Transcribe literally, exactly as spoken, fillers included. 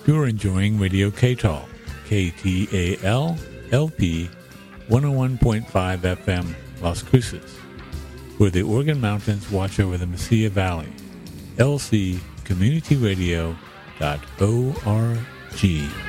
You're enjoying Radio K T A L, K T A L, L P, one oh one point five F M, Las Cruces, where the Organ Mountains watch over the Mesilla Valley. L C community radio dot org.